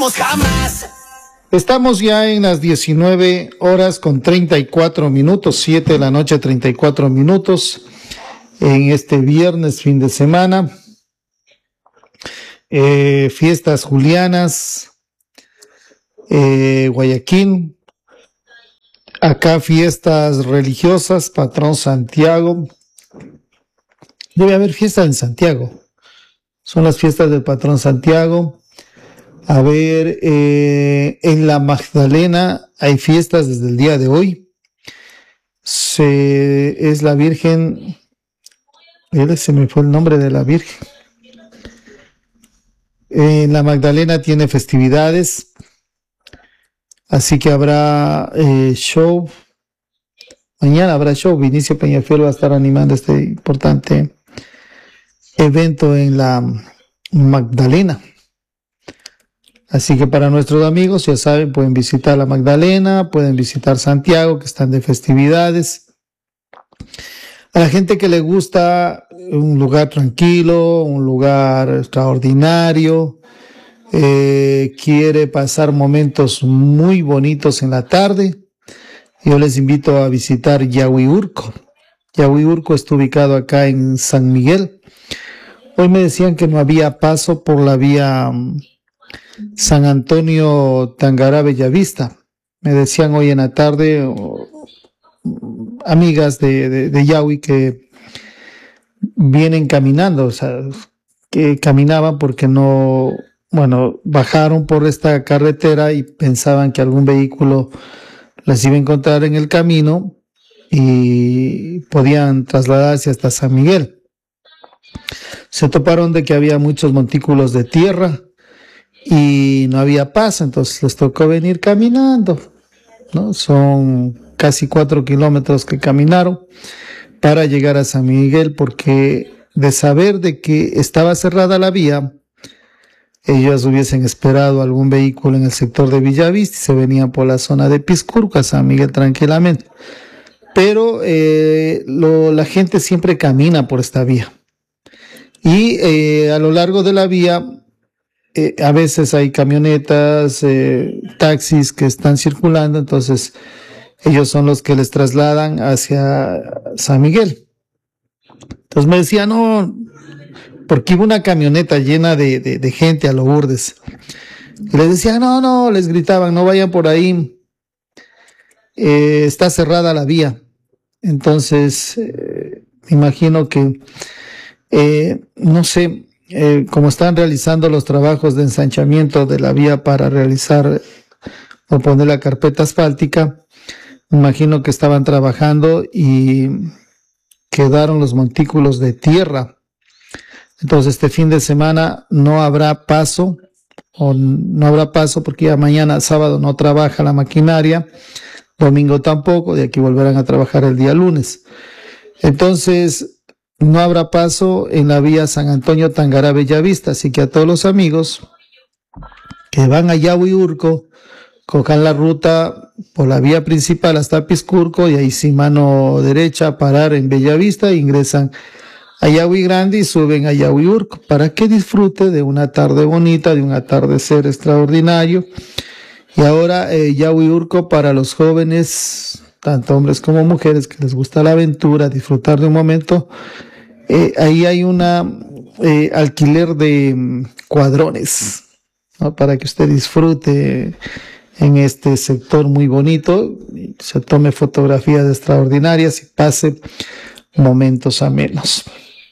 jamás. Estamos ya en las 19 horas con 34 minutos, 7 de la noche, 34 minutos, en este viernes, fin de semana. Fiestas julianas, Guayaquil. Acá fiestas religiosas, Patrón Santiago. Debe haber fiestas en Santiago. Son las fiestas del Patrón Santiago. A ver, en la Magdalena hay fiestas desde el día de hoy. Es la Virgen, se me fue el nombre de la Virgen. En la Magdalena tiene festividades, así que habrá show. Mañana habrá show. Vinicio Peñafiel va a estar animando este importante evento en la Magdalena. Así que para nuestros amigos, ya saben, pueden visitar la Magdalena, pueden visitar Santiago, que están de festividades. A la gente que le gusta un lugar tranquilo, un lugar extraordinario, quiere pasar momentos muy bonitos en la tarde, yo les invito a visitar Yahuiurco. Yahuiurco está ubicado acá en San Miguel. Hoy me decían que no había paso por la vía San Antonio Tangará Bellavista. Me decían hoy en la tarde amigas de Yahui que vienen caminando, o sea, que caminaban porque no, bueno, bajaron por esta carretera y pensaban que algún vehículo las iba a encontrar en el camino y podían trasladarse hasta San Miguel. Se toparon de que había muchos montículos de tierra y no había paso, entonces les tocó venir caminando, ¿no? Son casi 4 kilómetros que caminaron para llegar a San Miguel, porque de saber de que estaba cerrada la vía, ellos hubiesen esperado algún vehículo en el sector de Villavista y se venían por la zona de Piscurco a San Miguel tranquilamente. Pero la gente siempre camina por esta vía y a lo largo de la vía a veces hay camionetas, taxis que están circulando, entonces ellos son los que les trasladan hacia San Miguel. Entonces me decían, no, porque iba una camioneta llena de gente a Lourdes. Y les decían, no, les gritaban, no vayan por ahí, está cerrada la vía. Entonces, me imagino que, no sé, como están realizando los trabajos de ensanchamiento de la vía para realizar o poner la carpeta asfáltica, me imagino que estaban trabajando y quedaron los montículos de tierra. Entonces este fin de semana no habrá paso, porque ya mañana sábado no trabaja la maquinaria, domingo tampoco, de aquí volverán a trabajar el día lunes. Entonces no habrá paso en la vía San Antonio Tangará Bellavista, así que a todos los amigos que van a Yahuiurco, cojan la ruta por la vía principal hasta Piscurco y ahí sin mano derecha parar en Bellavista, ingresan a Yahui Grande y suben a Yahuiurco para que disfrute de una tarde bonita, de un atardecer extraordinario. Y ahora Yahuiurco para los jóvenes, tanto hombres como mujeres que les gusta la aventura, disfrutar de un momento. Ahí hay una alquiler de cuadrones, ¿no? Para que usted disfrute en este sector muy bonito, se tome fotografías extraordinarias y pase momentos amenos.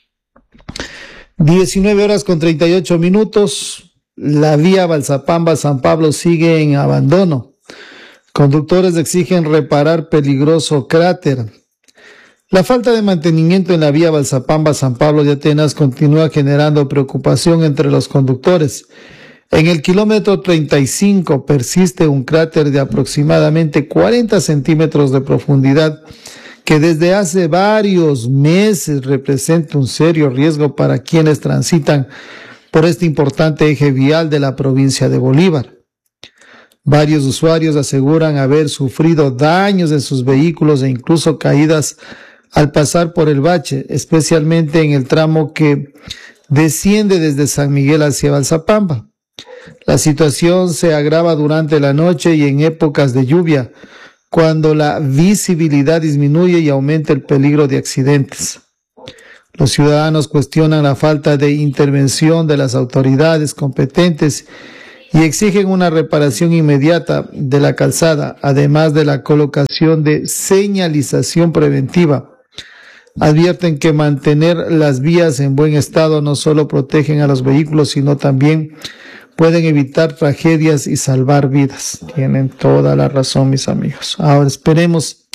19 horas con 38 minutos, la vía Balsapamba-San Pablo sigue en abandono. Conductores exigen reparar peligroso cráter. La falta de mantenimiento en la vía Balsapamba-San Pablo de Atenas continúa generando preocupación entre los conductores. En el kilómetro 35 persiste un cráter de aproximadamente 40 centímetros de profundidad que desde hace varios meses representa un serio riesgo para quienes transitan por este importante eje vial de la provincia de Bolívar. Varios usuarios aseguran haber sufrido daños en sus vehículos e incluso caídas al pasar por el bache, especialmente en el tramo que desciende desde San Miguel hacia Balsapamba. La situación se agrava durante la noche y en épocas de lluvia, cuando la visibilidad disminuye y aumenta el peligro de accidentes. Los ciudadanos cuestionan la falta de intervención de las autoridades competentes y exigen una reparación inmediata de la calzada, además de la colocación de señalización preventiva. Advierten que mantener las vías en buen estado no solo protegen a los vehículos, sino también pueden evitar tragedias y salvar vidas. Tienen toda la razón, mis amigos. Ahora esperemos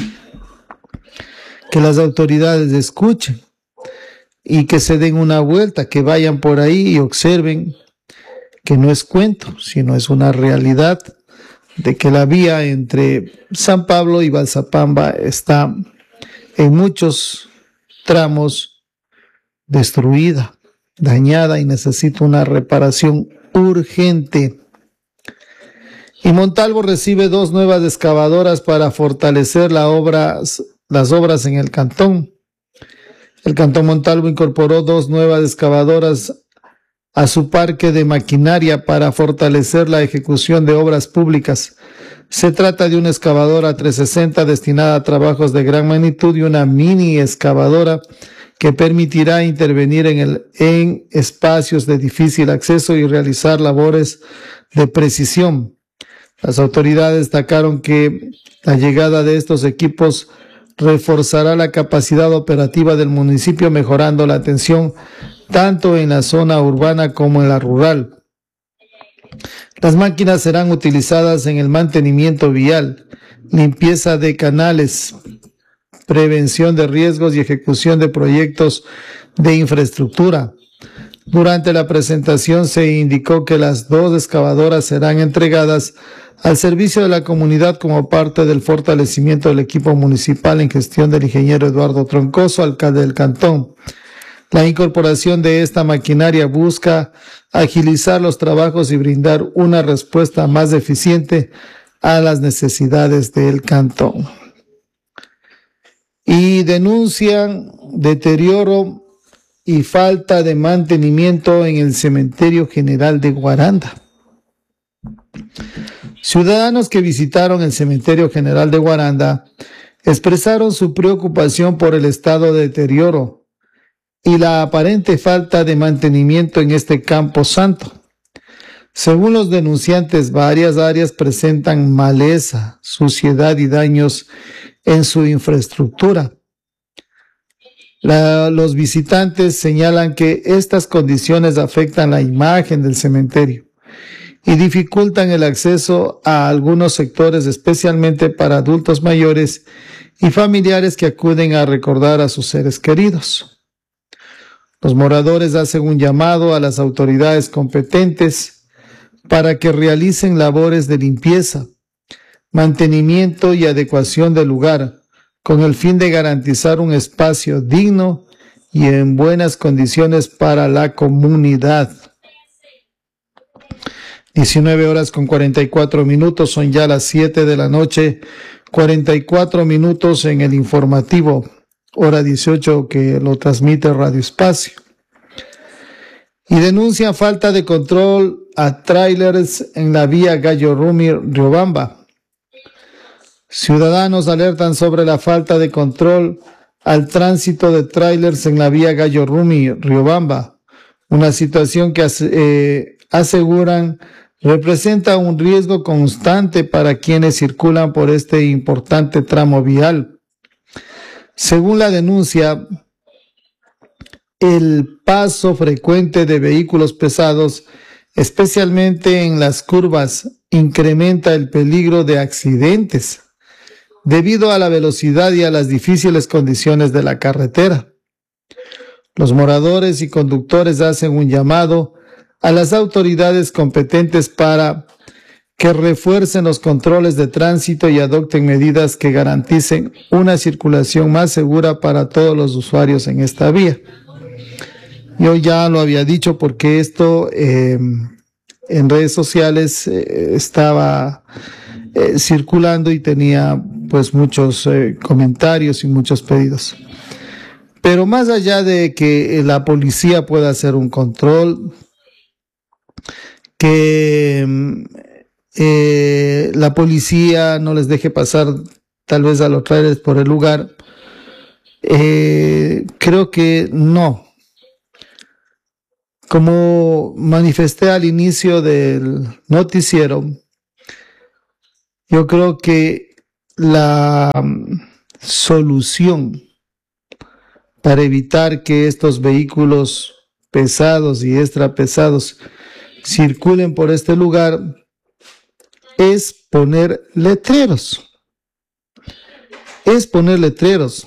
que las autoridades escuchen y que se den una vuelta, que vayan por ahí y observen que no es cuento, sino es una realidad de que la vía entre San Pablo y Balsapamba está en muchos tramos destruida, dañada y necesita una reparación urgente. Y Montalvo recibe 2 nuevas excavadoras para fortalecer las obras en el cantón. El Cantón Montalvo incorporó 2 nuevas excavadoras a su parque de maquinaria para fortalecer la ejecución de obras públicas. Se trata de una excavadora 360 destinada a trabajos de gran magnitud y una mini excavadora que permitirá intervenir en espacios de difícil acceso y realizar labores de precisión. Las autoridades destacaron que la llegada de estos equipos reforzará la capacidad operativa del municipio, mejorando la atención tanto en la zona urbana como en la rural. Las máquinas serán utilizadas en el mantenimiento vial, limpieza de canales, prevención de riesgos y ejecución de proyectos de infraestructura. Durante la presentación se indicó que las 2 excavadoras serán entregadas al servicio de la comunidad como parte del fortalecimiento del equipo municipal en gestión del ingeniero Eduardo Troncoso, alcalde del cantón. La incorporación de esta maquinaria busca agilizar los trabajos y brindar una respuesta más eficiente a las necesidades del cantón. Y denuncian deterioro y falta de mantenimiento en el Cementerio General de Guaranda. Ciudadanos que visitaron el Cementerio General de Guaranda expresaron su preocupación por el estado de deterioro y la aparente falta de mantenimiento en este campo santo. Según los denunciantes, varias áreas presentan maleza, suciedad y daños en su infraestructura. Los visitantes señalan que estas condiciones afectan la imagen del cementerio y dificultan el acceso a algunos sectores, especialmente para adultos mayores y familiares que acuden a recordar a sus seres queridos. Los moradores hacen un llamado a las autoridades competentes para que realicen labores de limpieza, mantenimiento y adecuación del lugar, con el fin de garantizar un espacio digno y en buenas condiciones para la comunidad. 19:44, son ya las 7 de la noche, 44 minutos en el informativo, hora 18 que lo transmite Radio Espacio. Y denuncia falta de control a tráilers en la vía Gallo Rumi-Riobamba. Ciudadanos alertan sobre la falta de control al tránsito de tráilers en la vía Gallo Rumi-Riobamba, una situación que aseguran representa un riesgo constante para quienes circulan por este importante tramo vial. Según la denuncia, el paso frecuente de vehículos pesados, especialmente en las curvas, incrementa el peligro de accidentes debido a la velocidad y a las difíciles condiciones de la carretera. Los moradores y conductores hacen un llamado a las autoridades competentes para que refuercen los controles de tránsito y adopten medidas que garanticen una circulación más segura para todos los usuarios en esta vía. Yo ya lo había dicho porque esto en redes sociales estaba circulando y tenía pues muchos comentarios y muchos pedidos. Pero más allá de que la policía pueda hacer un control, que la policía no les deje pasar tal vez a los trailers por el lugar. Creo que no. Como manifesté al inicio del noticiero, yo creo que la solución para evitar que estos vehículos pesados y extra pesados circulen por este lugar es poner letreros. Es poner letreros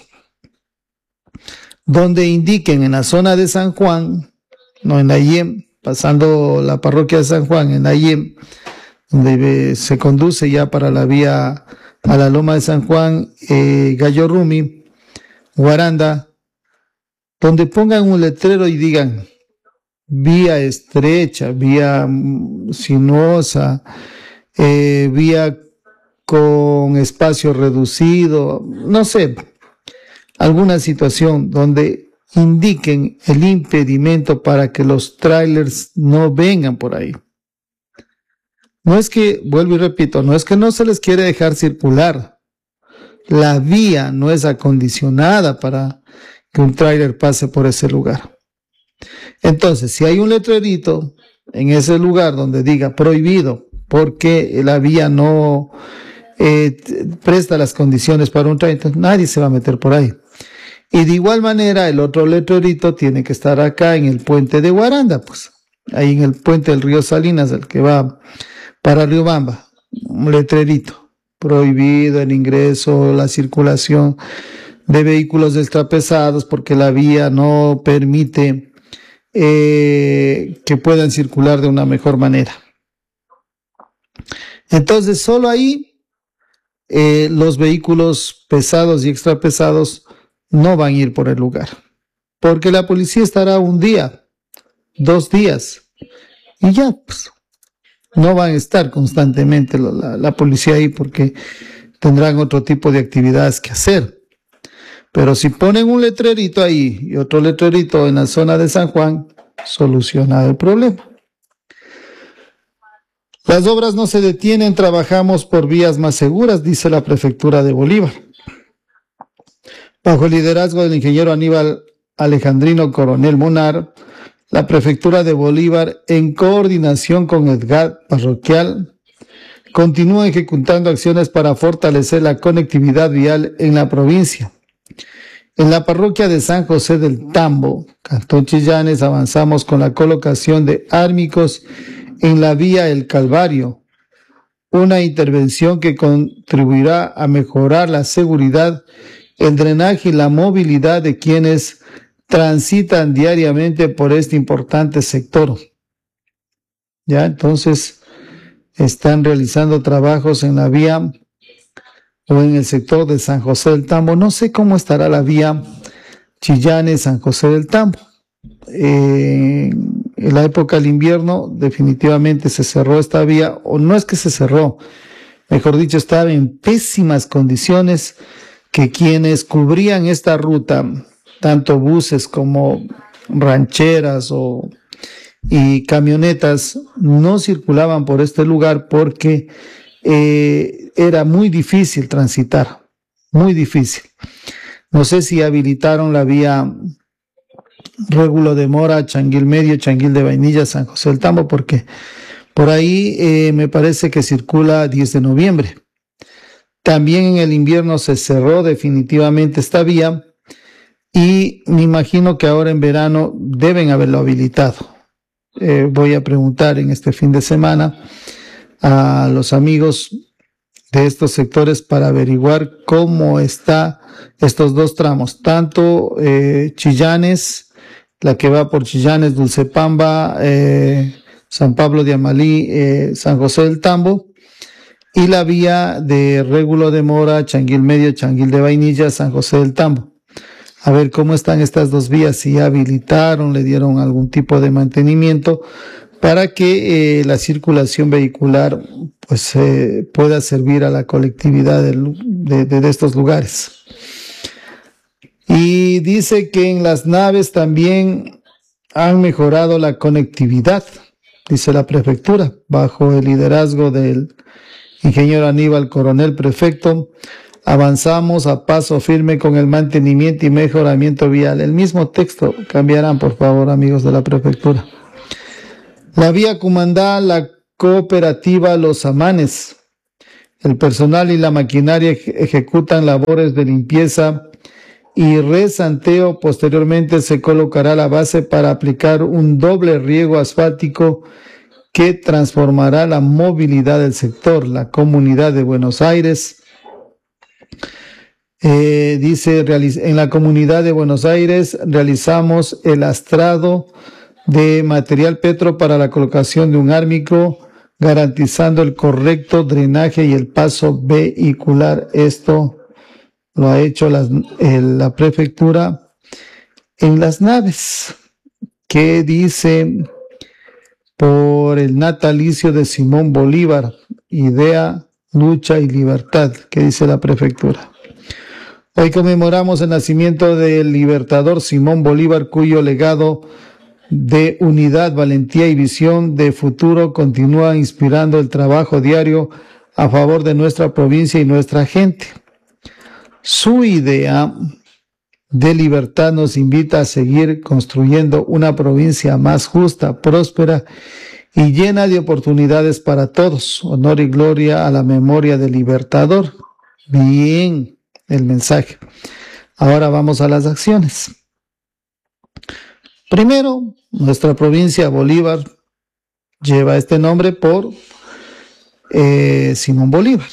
donde indiquen en la zona de San Juan, no en Ayem, pasando la parroquia de San Juan, en Ayem, donde se conduce ya para la vía a la Loma de San Juan, Gallo Rumi, Guaranda, donde pongan un letrero y digan vía estrecha, vía sinuosa, vía con espacio reducido, no sé, alguna situación donde indiquen el impedimento para que los trailers no vengan por ahí. No es que, vuelvo y repito, no es que no se les quiere dejar circular. La vía no es acondicionada para que un tráiler pase por ese lugar. Entonces, si hay un letrerito en ese lugar donde diga prohibido, porque la vía no presta las condiciones para un tráiler, entonces nadie se va a meter por ahí. Y de igual manera, el otro letrerito tiene que estar acá en el puente de Guaranda, pues, ahí en el puente del río Salinas, el que va para Riobamba, un letrerito, prohibido el ingreso, la circulación de vehículos extrapesados porque la vía no permite que puedan circular de una mejor manera. Entonces, solo ahí los vehículos pesados y extrapesados no van a ir por el lugar, porque la policía estará un día, 2 días, y ya, pues, no van a estar constantemente la policía ahí porque tendrán otro tipo de actividades que hacer. Pero si ponen un letrerito ahí y otro letrerito en la zona de San Juan, soluciona el problema. Las obras no se detienen, trabajamos por vías más seguras, dice la prefectura de Bolívar. Bajo el liderazgo del ingeniero Aníbal Alejandrino Coronel Munar, la prefectura de Bolívar, en coordinación con Edgar Parroquial, continúa ejecutando acciones para fortalecer la conectividad vial en la provincia. En la parroquia de San José del Tambo, Cantón Chillanes, avanzamos con la colocación de ármicos en la vía El Calvario, una intervención que contribuirá a mejorar la seguridad, el drenaje y la movilidad de quienes transitan diariamente por este importante sector. Ya, entonces están realizando trabajos en la vía o en el sector de San José del Tambo. No sé cómo estará la vía Chillanes-San José del Tambo. En la época del invierno definitivamente se cerró esta vía, o no es que se cerró, mejor dicho, estaba en pésimas condiciones, que quienes cubrían esta ruta, tanto buses como rancheras y camionetas, no circulaban por este lugar porque era muy difícil transitar, muy difícil. No sé si habilitaron la vía Régulo de Mora, Changuil Medio, Changuil de Vainilla, San José del Tambo, porque por ahí me parece que circula 10 de noviembre. También en el invierno se cerró definitivamente esta vía y me imagino que ahora en verano deben haberlo habilitado. Voy a preguntar en este fin de semana a los amigos de estos sectores para averiguar cómo está estos dos tramos, tanto Chillanes, la que va por Chillanes, Dulcepamba, San Pablo de Amalí, San José del Tambo, y la vía de Régulo de Mora, Changuil Medio, Changuil de Vainilla, San José del Tambo. A ver cómo están estas dos vías, si habilitaron, le dieron algún tipo de mantenimiento para que la circulación vehicular pues pueda servir a la colectividad de estos lugares. Y dice que en las naves también han mejorado la conectividad. dice la prefectura, bajo el liderazgo del ingeniero Aníbal Coronel, prefecto, avanzamos a paso firme con el mantenimiento y mejoramiento vial. El mismo texto cambiarán, por favor, amigos de la prefectura. La vía Cumandá, la cooperativa Los Amanes. El personal y la maquinaria ejecutan labores de limpieza y resanteo. Posteriormente se colocará la base para aplicar un doble riego asfáltico que transformará la movilidad del sector. La Comunidad de Buenos Aires dice, en la Comunidad de Buenos Aires realizamos el astrado de material petro para la colocación de un ármico, garantizando el correcto drenaje y el paso vehicular. Esto lo ha hecho la prefectura en Las Naves, que dice por el natalicio de Simón Bolívar, idea, lucha y libertad, que dice la prefectura. Hoy conmemoramos el nacimiento del libertador Simón Bolívar, cuyo legado de unidad, valentía y visión de futuro continúa inspirando el trabajo diario a favor de nuestra provincia y nuestra gente. Su idea de libertad nos invita a seguir construyendo una provincia más justa, próspera y llena de oportunidades para todos. Honor y gloria a la memoria del libertador. Bien, el mensaje. Ahora vamos a las acciones. Primero, nuestra provincia Bolívar lleva este nombre por Simón Bolívar,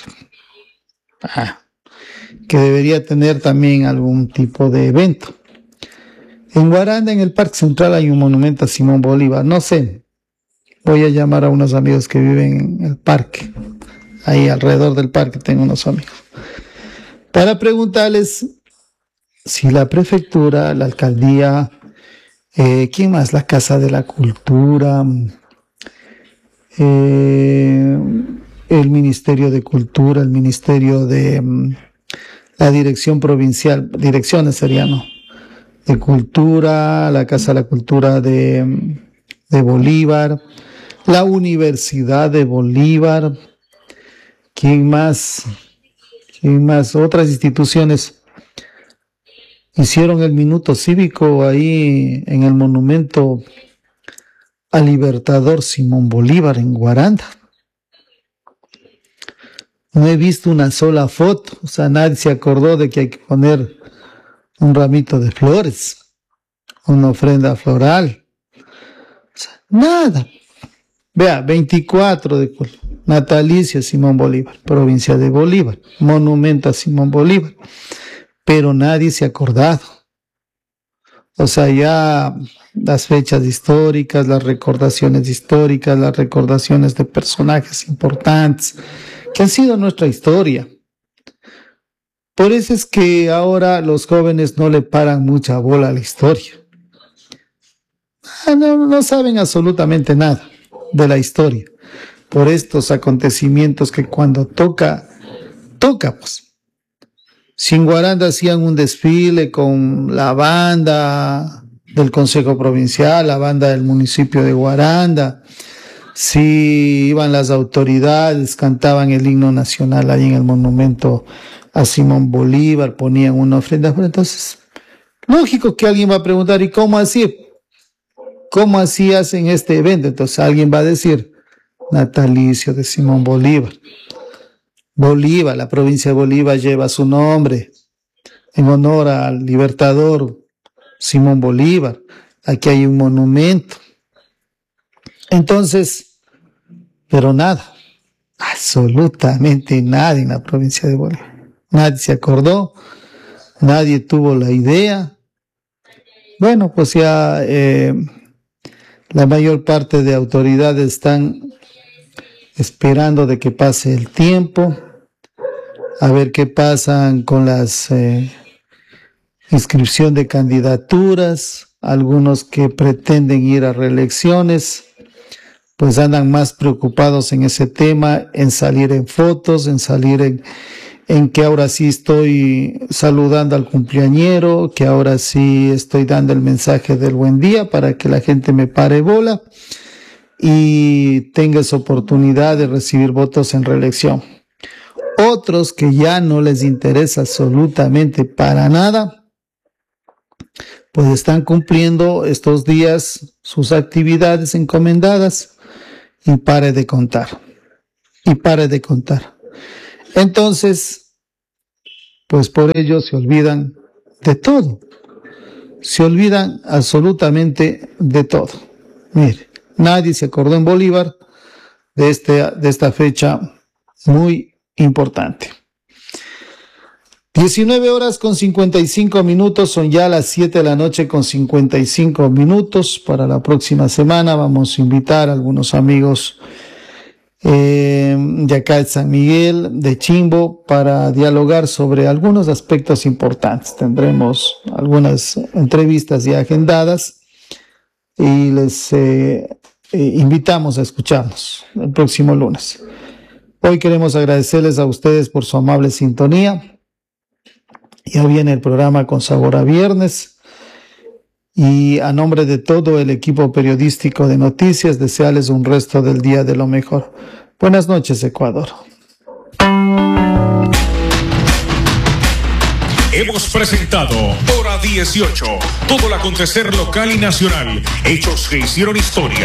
que debería tener también algún tipo de evento. En Guaranda, en el Parque Central, hay un monumento a Simón Bolívar. No sé, voy a llamar a unos amigos que viven en el parque. Ahí alrededor del parque tengo unos amigos, para preguntarles si la prefectura, la alcaldía, ¿quién más? La Casa de la Cultura, el Ministerio de Cultura, el Ministerio de la Dirección Provincial, direcciones serían, ¿no? De Cultura, la Casa de la Cultura de Bolívar, la Universidad de Bolívar, ¿quién más? ¿Quién más? Otras instituciones hicieron el minuto cívico ahí en el monumento al libertador Simón Bolívar en Guaranda. No he visto una sola foto, o sea, nadie se acordó de que hay que poner un ramito de flores, una ofrenda floral, o sea, nada. Vea, 24 de julio, natalicio Simón Bolívar, provincia de Bolívar, monumento a Simón Bolívar, pero nadie se ha acordado. O sea, ya las fechas históricas, las recordaciones históricas, las recordaciones de personajes importantes que han sido nuestra historia. Por eso es que ahora los jóvenes no le paran mucha bola a la historia. No saben absolutamente nada de la historia por estos acontecimientos que cuando toca, pues. Si en Guaranda hacían un desfile con la banda del Consejo Provincial, la banda del municipio de Guaranda, si iban las autoridades, cantaban el himno nacional ahí en el monumento a Simón Bolívar, ponían una ofrenda. Entonces, lógico que alguien va a preguntar, ¿y cómo así? ¿Cómo así hacen este evento? Entonces alguien va a decir, natalicio de Simón Bolívar. Bolívar, la provincia de Bolívar lleva su nombre en honor al libertador Simón Bolívar. Aquí hay un monumento. Entonces, pero nada, absolutamente nada en la provincia de Bolívar. Nadie se acordó, nadie tuvo la idea. Bueno, pues ya la mayor parte de autoridades están esperando de que pase el tiempo, a ver qué pasan con las inscripción de candidaturas. Algunos que pretenden ir a reelecciones, pues andan más preocupados en ese tema, en salir en fotos, en salir en que ahora sí estoy saludando al cumpleañero, que ahora sí estoy dando el mensaje del buen día para que la gente me pare bola. y tenga esa oportunidad de recibir votos en reelección. Otros que ya no les interesa absolutamente para nada, pues están cumpliendo estos días sus actividades encomendadas y pare de contar. Entonces, pues por ello se olvidan de todo. Se olvidan absolutamente de todo. Mire, nadie se acordó en Bolívar de esta fecha muy importante. 19:55, son ya las 7 de la noche con 55 minutos. Para la próxima semana vamos a invitar a algunos amigos de acá de San Miguel, de Chimbo, para dialogar sobre algunos aspectos importantes. Tendremos algunas entrevistas ya agendadas y les invitamos a escucharnos el próximo lunes. Hoy queremos agradecerles a ustedes por su amable sintonía. Ya viene el programa Con Sabor a Viernes. Y a nombre de todo el equipo periodístico de noticias, desearles un resto del día de lo mejor. Buenas noches, Ecuador. Hemos presentado Hora 18, todo el acontecer local y nacional, hechos que hicieron historia.